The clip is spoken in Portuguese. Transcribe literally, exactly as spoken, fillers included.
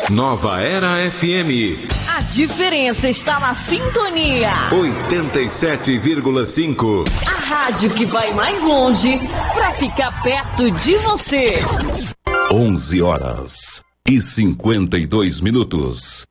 Nova Era F M. A diferença está na sintonia. oitenta e sete vírgula cinco. A rádio que vai mais longe para ficar perto de você. onze horas e cinquenta e dois minutos.